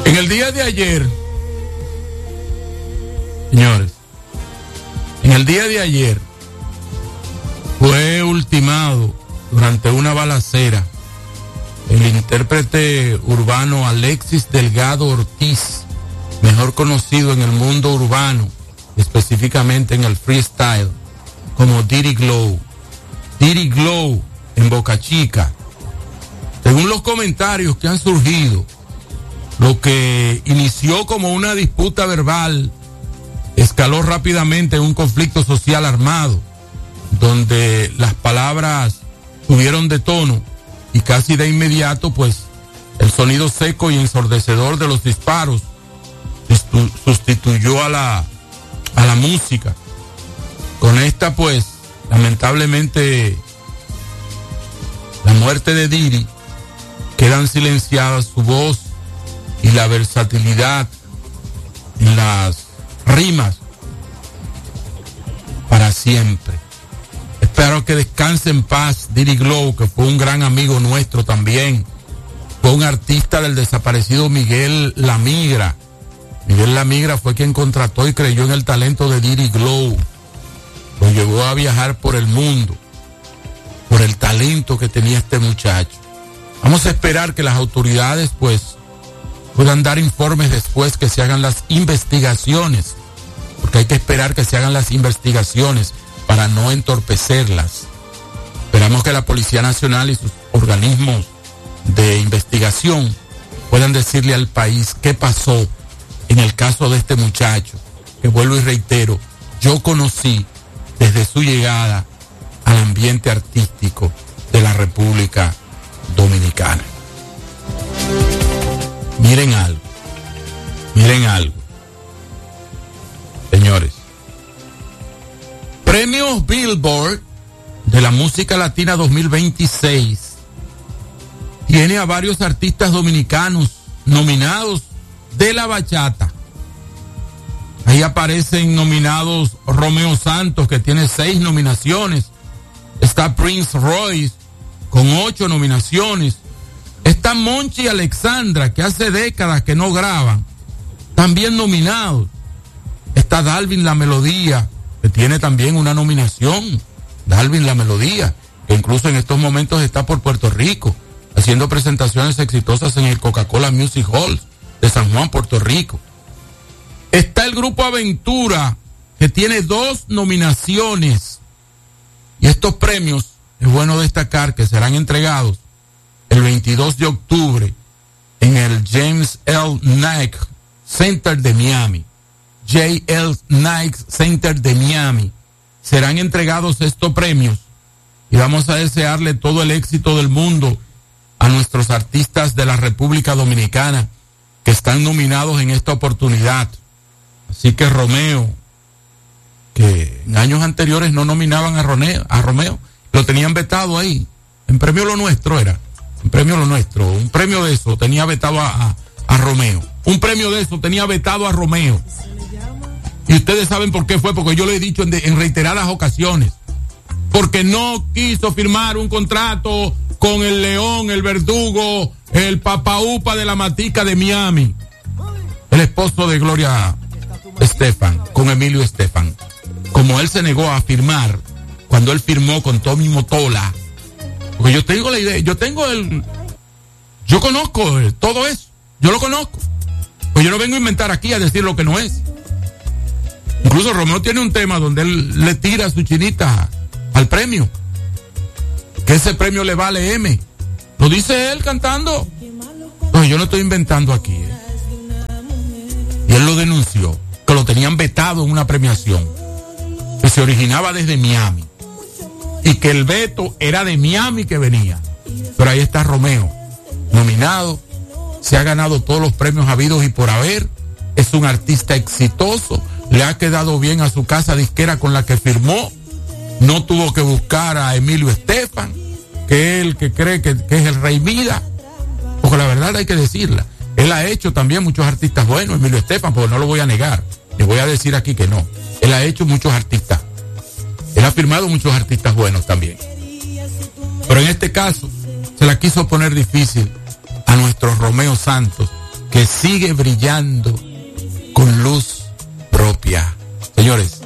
En el día de ayer, señores, en el día de ayer fue ultimado durante una balacera el intérprete urbano Alexis Delgado Ortiz, mejor conocido en el mundo urbano, específicamente en el freestyle, como Diddy Glow. Diddy Glow en Boca Chica. Según los comentarios que han surgido, lo que inició como una disputa verbal escaló rápidamente en un conflicto social armado, donde las palabras subieron de tono y casi de inmediato, pues, el sonido seco y ensordecedor de los disparos sustituyó a la música. Con esta, pues, lamentablemente, la muerte de Diddy, quedan silenciadas su voz y la versatilidad en las rimas para siempre. Espero que descanse en paz Diddy Glow, que fue un gran amigo nuestro también. Fue un artista del desaparecido Miguel La Migra. Miguel La Migra fue quien contrató y creyó en el talento de Diddy Glow. Lo llevó a viajar por el mundo, por el talento que tenía este muchacho. Vamos a esperar que las autoridades, pues, puedan dar informes después que se hagan las investigaciones, porque hay que esperar que se hagan las investigaciones para no entorpecerlas. Esperamos que la Policía Nacional y sus organismos de investigación puedan decirle al país qué pasó en el caso de este muchacho, que vuelvo y reitero, yo conocí desde su llegada al ambiente artístico de la República Dominicana. Miren algo, señores. Premios Billboard de la música latina 2026 tiene a varios artistas dominicanos nominados de la bachata. Ahí aparecen nominados Romeo Santos, que tiene 6 nominaciones. Está Prince Royce con 8 nominaciones. Está Monchi y Alexandra, que hace décadas que no graban, también nominados. Está Dalvin La Melodía, que tiene también una nominación. Dalvin La Melodía, que incluso en estos momentos está por Puerto Rico, haciendo presentaciones exitosas en el Coca-Cola Music Hall de San Juan, Puerto Rico. Está el grupo Aventura, que tiene 2 nominaciones. Y estos premios, es bueno destacar que serán entregados el 22 de octubre en el James L. Knight Center de Miami. J.L. Knight Center de Miami. Serán entregados estos premios y vamos a desearle todo el éxito del mundo a nuestros artistas de la República Dominicana que están nominados en esta oportunidad. Así que Romeo, que en años anteriores no nominaban a Romeo, lo tenían vetado ahí. En Premio Lo Nuestro era. En Premio Lo Nuestro. Un premio de eso tenía vetado a Romeo. Un premio de eso tenía vetado a Romeo. Y ustedes saben por qué fue, porque yo lo he dicho en reiteradas ocasiones. Porque no quiso firmar un contrato con el León, el Verdugo, el Papaupa de la Matica de Miami. El esposo de Gloria Estefan, con Emilio Estefan. Como él se negó a firmar, cuando él firmó con Tommy Motola. Porque yo tengo la idea, yo conozco todo eso, yo lo conozco. Pues yo no vengo a inventar aquí a decir lo que no es. Incluso Romeo tiene un tema donde él le tira su chinita al premio. Que ese premio le vale M. Lo dice él cantando. No, yo no estoy inventando aquí. Y él lo denunció, que lo tenían vetado en una premiación que se originaba desde Miami. Y que el veto era de Miami que venía. Pero ahí está Romeo, nominado, se ha ganado todos los premios habidos y por haber, es un artista exitoso, le ha quedado bien a su casa disquera con la que firmó, no tuvo que buscar a Emilio Estefan, que es el que cree que es el Rey Mida, porque la verdad hay que decirla, él ha hecho también muchos artistas buenos, Emilio Estefan, porque no lo voy a negar, le voy a decir aquí que no, él ha hecho muchos artistas. Él ha firmado muchos artistas buenos también. Pero en este caso, se la quiso poner difícil a nuestro Romeo Santos, que sigue brillando con luz propia. Señores,